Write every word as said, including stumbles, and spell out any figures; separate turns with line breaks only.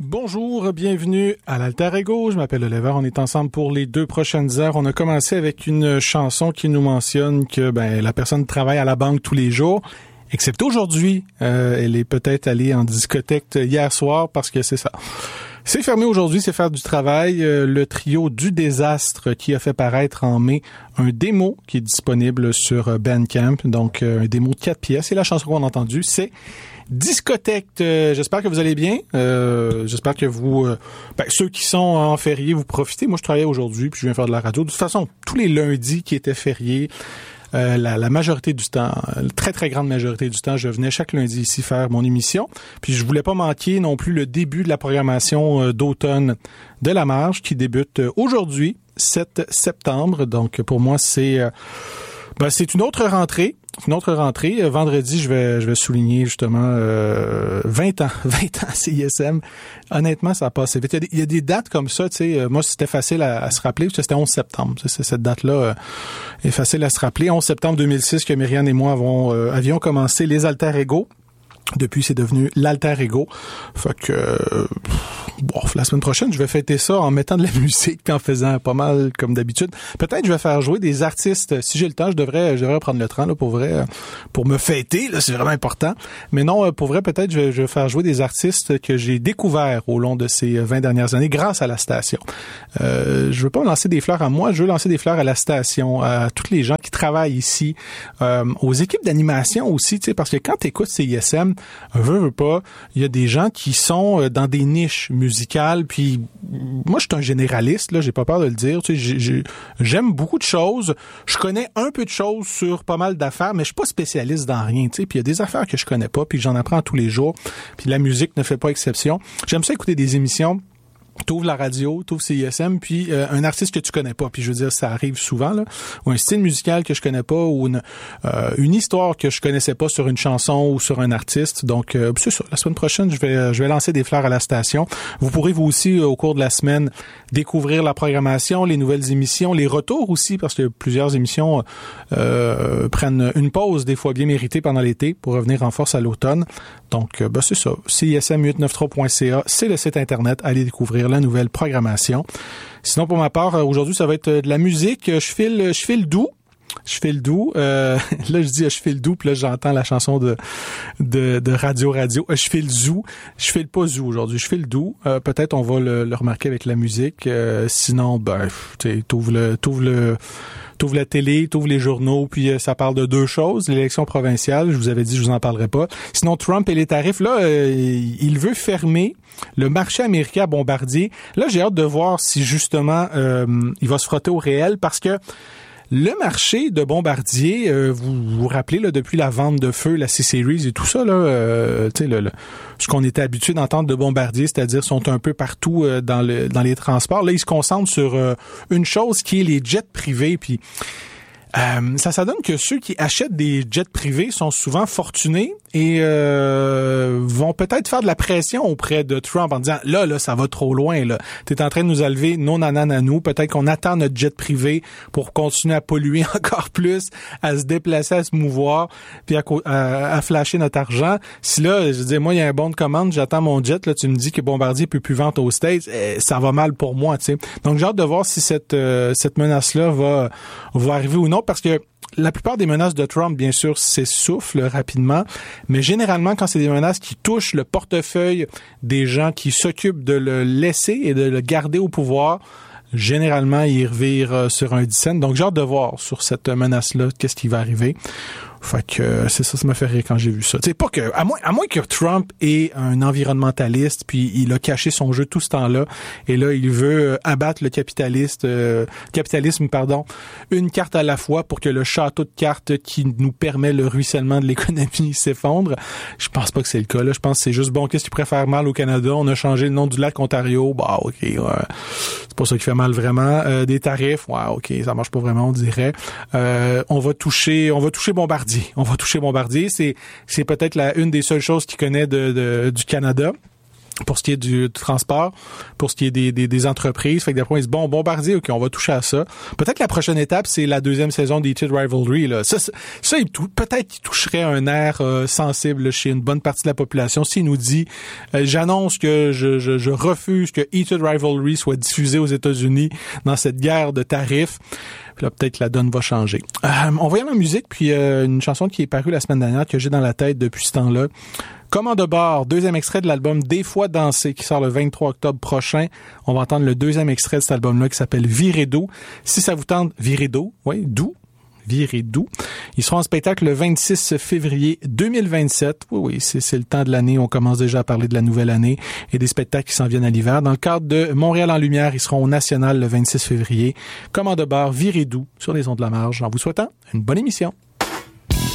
Bonjour, bienvenue à l'Alter Ego. Je m'appelle Oliver. On est ensemble pour les deux prochaines heures. On a commencé avec une chanson qui nous mentionne que ben la personne travaille à la banque tous les jours, excepté aujourd'hui. Euh, elle est peut-être allée en discothèque hier soir parce que c'est ça. C'est fermé aujourd'hui, c'est faire du travail. Euh, le trio du désastre qui a fait paraître en mai un démo qui est disponible sur Bandcamp. Donc, euh, un démo de quatre pièces. Et la chanson qu'on a entendue, c'est Discothèque. Euh, j'espère que vous allez bien. Euh, j'espère que vous... Euh, ben, ceux qui sont en férié, vous profitez. Moi, je travaillais aujourd'hui, puis je viens faire de la radio. De toute façon, tous les lundis qui étaient fériés, Euh, la, la majorité du temps, la très très grande majorité du temps, je venais chaque lundi ici faire mon émission. Puis je voulais pas manquer non plus le début de la programmation euh, d'automne de La Marge qui débute euh, aujourd'hui, sept septembre. Donc pour moi, c'est euh, ben, c'est une autre rentrée. Une autre rentrée. Euh, vendredi, je vais je vais souligner justement euh, vingt ans. vingt ans C I S M. Honnêtement, ça a passé vite. Il y a des, il y a des dates comme ça, tu sais. Euh, moi, c'était facile à, à se rappeler, parce que c'était onze septembre. C'est, cette date-là euh, est facile à se rappeler. onze septembre deux mille six, que Myriane et moi avons, euh, avions commencé les Alter Ego. Depuis, c'est devenu l'Alter Ego. Fait que, euh, bon, la semaine prochaine, je vais fêter ça en mettant de la musique puis en faisant pas mal comme d'habitude. Peut-être je vais faire jouer des artistes. Si j'ai le temps, je devrais, je devrais prendre le train là pour vrai, pour me fêter. Là, c'est vraiment important. Mais non, pour vrai, peut-être je vais, je vais faire jouer des artistes que j'ai découverts au long de ces vingt dernières années grâce à la station. Euh, je veux pas lancer des fleurs à moi, je veux lancer des fleurs à la station, à tous les gens qui travaillent ici, euh, aux équipes d'animation aussi, tu sais, parce que quand t'écoutes C I S M, veux, veux pas, il y a des gens qui sont dans des niches musicales, puis moi, je suis un généraliste, là, j'ai pas peur de le dire, tu sais, j'ai, j'ai, j'aime beaucoup de choses, je connais un peu de choses sur pas mal d'affaires, mais je suis pas spécialiste dans rien, tu sais, puis il y a des affaires que je connais pas, puis j'en apprends tous les jours, puis la musique ne fait pas exception. J'aime ça écouter des émissions. T'ouvres la radio, t'ouvres C I S M, puis euh, un artiste que tu connais pas, puis je veux dire, ça arrive souvent, là, ou un style musical que je connais pas, ou une, euh, une histoire que je connaissais pas sur une chanson ou sur un artiste. Donc, euh, c'est ça. La semaine prochaine, je vais, je vais lancer des fleurs à la station. Vous pourrez vous aussi, au cours de la semaine, découvrir la programmation, les nouvelles émissions, les retours aussi, parce que plusieurs émissions euh, prennent une pause, des fois bien méritée pendant l'été, pour revenir en force à l'automne. Donc, euh, ben, c'est ça. C I S M huit cent quatre-vingt-treize point C A, c'est le site Internet. Allez découvrir la nouvelle programmation. Sinon, pour ma part, aujourd'hui, ça va être de la musique. Je file, je file doux. Je file doux. Euh, là, je dis je file doux, puis là, j'entends la chanson de de, de Radio Radio. Je file zou. Je file pas zou aujourd'hui. Je file doux. Euh, peut-être on va le, le remarquer avec la musique. Euh, sinon, ben, tu sais, t'ouvres le, t'ouvres le T'ouvres la télé, t'ouvres les journaux, puis euh, ça parle de deux choses. L'élection provinciale, je vous avais dit, je vous en parlerai pas. Sinon, Trump et les tarifs, là, euh, il veut fermer le marché américain à Bombardier. Là, j'ai hâte de voir si, justement, euh, il va se frotter au réel, parce que le marché de Bombardier, euh, vous vous rappelez, là, depuis la vente de feu, la C-Series et tout ça, là, euh, tu sais, le, le, ce qu'on était habitué d'entendre de Bombardier, c'est-à-dire sont un peu partout euh, dans le dans les transports. Là, ils se concentrent sur euh, une chose qui est les jets privés, puis Euh, ça, ça donne que ceux qui achètent des jets privés sont souvent fortunés et euh, vont peut-être faire de la pression auprès de Trump en disant là, là, ça va trop loin, là. T'es en train de nous enlever nos nananes à nous. Peut-être qu'on attend notre jet privé pour continuer à polluer encore plus, à se déplacer, à se mouvoir, puis à, à, à flasher notre argent. Si là, je dis, moi, il y a un bon de commande, j'attends mon jet, là, tu me dis que Bombardier peut plus vendre aux States, eh, ça va mal pour moi, tu sais. Donc, j'ai hâte de voir si cette euh, cette menace-là va va arriver ou non. Parce que la plupart des menaces de Trump, bien sûr, s'essoufflent rapidement, mais généralement, quand c'est des menaces qui touchent le portefeuille des gens qui s'occupent de le laisser et de le garder au pouvoir, généralement, ils revirent sur un dix cents. Donc, j'ai hâte de voir sur cette menace-là qu'est-ce qui va arriver. Fait que c'est ça, ça m'a fait rire quand j'ai vu ça. Tu sais, pas que, à moins, à moins que Trump est un environnementaliste, puis il a caché son jeu tout ce temps-là, et là, il veut abattre le capitaliste, euh, capitalisme, pardon, une carte à la fois pour que le château de cartes qui nous permet le ruissellement de l'économie s'effondre. Je pense pas que c'est le cas, là. Je pense que c'est juste, bon, qu'est-ce qui pourrait faire mal au Canada? On a changé le nom du lac Ontario. Bah, OK, ouais. C'est pas ça qui fait mal vraiment. Euh, des tarifs, ouais, OK, ça marche pas vraiment, on dirait. Euh, on va toucher, on va toucher Bombardier. On va toucher Bombardier. C'est, c'est peut-être la, une des seules choses qu'il connaît de, de, du Canada. pour ce qui est du, du transport, pour ce qui est des, des, des entreprises. Fait que d'après, ils disent, bon, Bombardier, OK, on va toucher à ça. Peut-être que la prochaine étape, c'est la deuxième saison d'Heated Rivalry. Là. Ça, ça, ça il tou- peut-être qu'il toucherait un air euh, sensible chez une bonne partie de la population s'il nous dit, euh, j'annonce que je, je, je refuse que Heated Rivalry soit diffusé aux États-Unis dans cette guerre de tarifs. Puis là, peut-être que la donne va changer. Euh, on va y aller en musique, puis euh, une chanson qui est parue la semaine dernière, que j'ai dans la tête depuis ce temps-là. Commande de bord, deuxième extrait de l'album Des fois dansé, qui sort le vingt-trois octobre prochain. On va entendre le deuxième extrait de cet album-là qui s'appelle Virez d'eau. Si ça vous tente, Virez d'eau, oui, d'où? Virez d'où. Ils seront en spectacle le vingt-six février deux mille vingt-sept. Oui, oui, c'est, c'est le temps de l'année. On commence déjà à parler de la nouvelle année et des spectacles qui s'en viennent à l'hiver. Dans le cadre de Montréal en Lumière, ils seront au National le vingt-six février. Commande de bar, Virez d'où sur les ondes de la marge. En vous souhaitant une bonne émission.